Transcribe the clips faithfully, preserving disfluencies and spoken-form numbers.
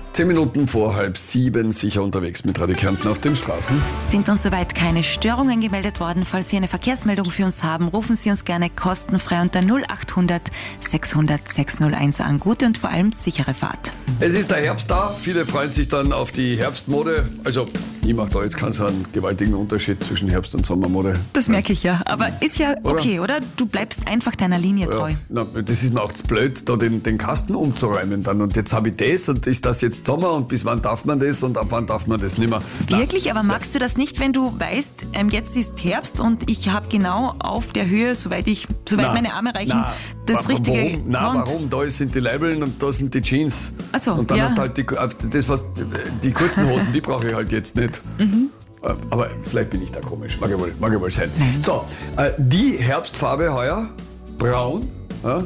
Zehn Minuten vor halb sieben, sicher unterwegs mit Radio Kärnten auf den Straßen. Sind uns soweit keine Störungen gemeldet worden. Falls Sie eine Verkehrsmeldung für uns haben, rufen Sie uns gerne kostenfrei unter null acht hundert sechshundert sechshunderteins an. Gute und vor allem sichere Fahrt. Es ist der Herbst da, viele freuen sich dann auf die Herbstmode. Also ich mache da jetzt keinen so einen gewaltigen Unterschied zwischen Herbst- und Sommermode. Das merke ich ja, aber ist ja okay, oder? Du bleibst einfach deiner Linie treu. Ja, na, das ist mir auch zu blöd, da den, den Kasten umzuräumen dann. Und jetzt habe ich das und ist das jetzt Sommer und bis wann darf man das und ab wann darf man das nicht mehr. Wirklich? Na, aber magst du das nicht, wenn du weißt, ähm, jetzt ist Herbst und ich habe genau auf der Höhe, soweit ich, soweit na, meine Arme reichen, na, das warum, richtige Na, warum? Da sind die Leibeln und da sind die Jeans. Ach so, und dann ja. hast du halt die, das, was, die kurzen Hosen, die brauche ich halt jetzt nicht. Mhm. Aber vielleicht bin ich da komisch, mag ja wohl, mag ja wohl sein. Nein. So, äh, die Herbstfarbe heuer, braun, ja,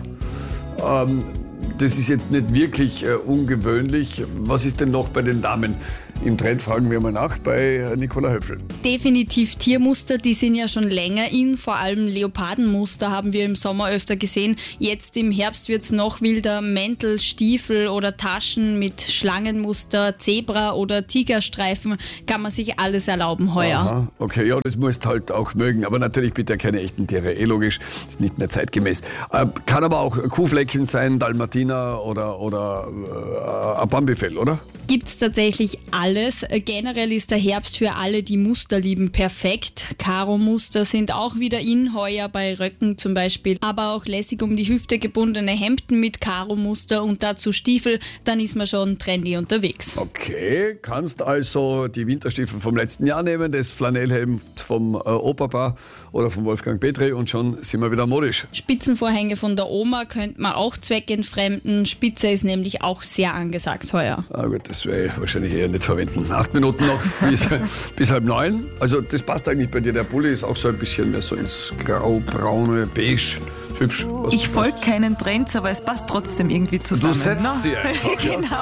ähm, das ist jetzt nicht wirklich äh, ungewöhnlich. Was ist denn noch bei den Damen im Trend? Fragen wir mal nach bei Nicola Höpfl. Definitiv Tiermuster, die sind ja schon länger in. Vor allem Leopardenmuster haben wir im Sommer öfter gesehen. Jetzt im Herbst wird es noch wilder. Mäntel, Stiefel oder Taschen mit Schlangenmuster, Zebra- oder Tigerstreifen kann man sich alles erlauben heuer. Aha, okay, ja, das musst halt auch mögen. Aber natürlich bitte keine echten Tiere. Eh logisch, ist nicht mehr zeitgemäß. Äh, kann aber auch Kuhfleckchen sein, Dalmatiner oder, oder äh, ein Bambifell, oder? Gibt es tatsächlich alles. Generell ist der Herbst für alle, die Muster lieben, perfekt. Karo-Muster sind auch wieder in, heuer bei Röcken zum Beispiel. Aber auch lässig um die Hüfte gebundene Hemden mit Karo-Muster und dazu Stiefel, dann ist man schon trendy unterwegs. Okay, kannst also die Winterstiefel vom letzten Jahr nehmen, das Flanellhemd vom äh, Opa oder vom Wolfgang Petri und schon sind wir wieder modisch. Spitzenvorhänge von der Oma könnte man auch zweckentfremden. Spitze ist nämlich auch sehr angesagt heuer. Ah gut, das werde ich wahrscheinlich eher nicht verwenden. Acht Minuten noch bis, bis halb neun. Also das passt eigentlich bei dir. Der Pulli ist auch so ein bisschen mehr so ins grau-braune, beige. Hübsch. Was, ich folge keinen Trends, aber es passt trotzdem irgendwie zusammen. Du setzt no? sie einfach. Ja. Genau.